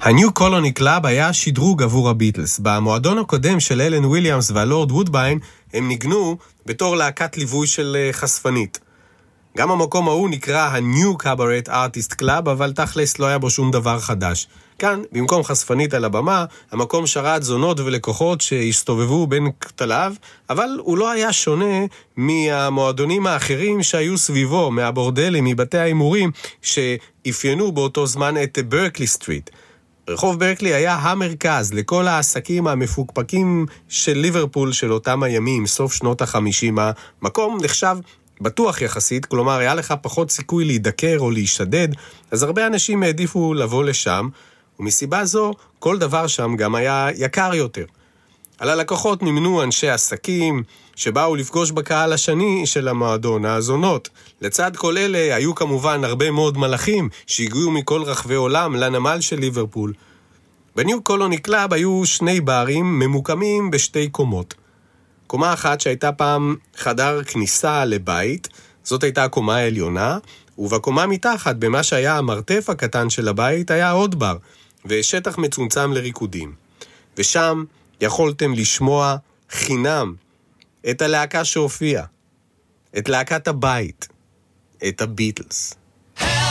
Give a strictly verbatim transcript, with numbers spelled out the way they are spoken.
ה-New Colony Club היה שדרוג עבור הביטלס. במועדון הקודם של אלן וויליאמס והלורד וודביין הם ניגנו בתור להקת ליווי של חשפנית. גם המקום ההוא נקרא ה-New Cabaret Artist Club, אבל תכלס לא היה בו שום דבר חדש. כאן, במקום חשפנית על הבמה, המקום שרת זונות ולקוחות שהסתובבו בין כתליו, אבל הוא לא היה שונה מהמועדונים האחרים שהיו סביבו, מהבורדלים, מבתי האימורים, שאפיינו באותו זמן את ברקלי סטריט. רחוב ברקלי היה המרכז לכל העסקים המפוקפקים של ליברפול של אותם הימים, סוף שנות החמישים. המקום נחשב בטוח יחסית, כלומר היה לך פחות סיכוי להידקר או להישדד, אז הרבה אנשים העדיפו לבוא לשם, ומסיבה זו כל דבר שם גם היה יקר יותר. על הלקוחות נמנו אנשי עסקים שבאו לפגוש בקהל השני של המועדון, הזונות. לצד כל אלה היו כמובן הרבה מאוד מלאכים שהגיעו מכל רחבי עולם לנמל של ליברפול. בניו קולוני קלאב היו שני ברים ממוקמים בשתי קומות. קומה אחת שהייתה פעם חדר כניסה לבית, זאת הייתה הקומה העליונה, ובקומה מתחת, במה שהיה המרתף הקטן של הבית, היה עוד בר, ושטח מצומצם לריקודים. ושם יכולתם לשמוע חינם את הלהקה שהופיעה, את להקת הבית, את הביטלס.